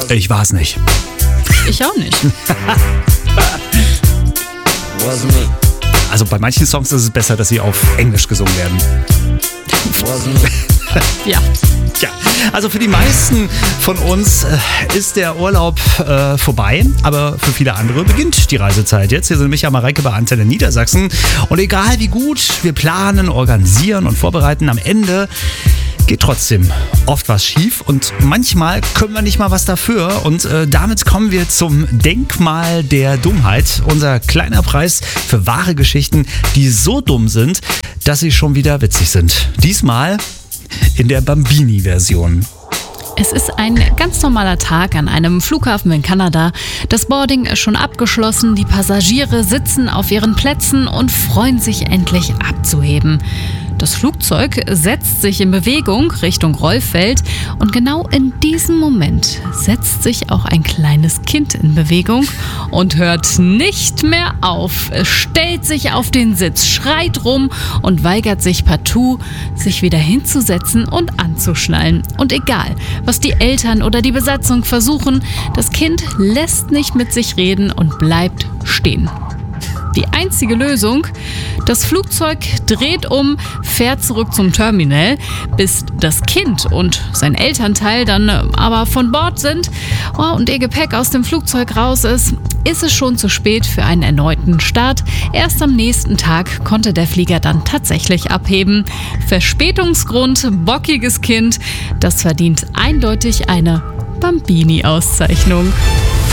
Ich war's nicht. Ich auch nicht. Also bei manchen Songs ist es besser, dass sie auf Englisch gesungen werden. Ja. Ja, also für die meisten von uns ist der Urlaub vorbei, aber für viele andere beginnt die Reisezeit jetzt. Hier sind Micha Mareike bei Antenne Niedersachsen und egal wie gut wir planen, organisieren und vorbereiten, am Ende geht trotzdem oft was schief und manchmal können wir nicht mal was dafür und damit kommen wir zum Denkmal der Dummheit, unser kleiner Preis für wahre Geschichten, die so dumm sind, dass sie schon wieder witzig sind. Diesmal in der Bambini-Version. Es ist ein ganz normaler Tag an einem Flughafen in Kanada. Das Boarding ist schon abgeschlossen, die Passagiere sitzen auf ihren Plätzen und freuen sich endlich abzuheben. Das Flugzeug setzt sich in Bewegung Richtung Rollfeld und genau in diesem Moment setzt sich auch ein kleines Kind in Bewegung und hört nicht mehr auf. Es stellt sich auf den Sitz, schreit rum und weigert sich partout, sich wieder hinzusetzen und anzuschnallen. Und egal, was die Eltern oder die Besatzung versuchen, das Kind lässt nicht mit sich reden und bleibt stehen. Die einzige Lösung: das Flugzeug dreht um, fährt zurück zum Terminal. Bis das Kind und sein Elternteil dann aber von Bord sind und ihr Gepäck aus dem Flugzeug raus ist, ist es schon zu spät für einen erneuten Start. Erst am nächsten Tag konnte der Flieger dann tatsächlich abheben. Verspätungsgrund: bockiges Kind. Das verdient eindeutig eine Bambini-Auszeichnung.